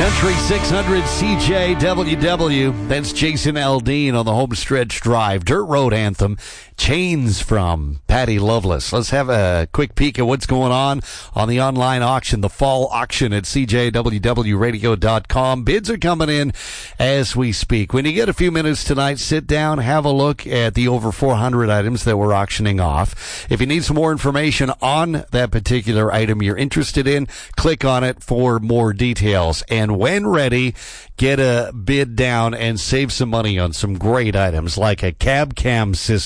Country 600 CJWW. That's Jason Aldean on the home stretch drive. Dirt Road Anthem. Chains from Patty Loveless. Let's have a quick peek at what's going on the online auction, the fall auction at CJWWradio.com. Bids are coming in as we speak. When you get a few minutes tonight, sit down, have a look at the over 400 items that we're auctioning off. If you need some more information on that particular item you're interested in, click on it for more details. And when ready, get a bid down and save some money on some great items like a cab cam system.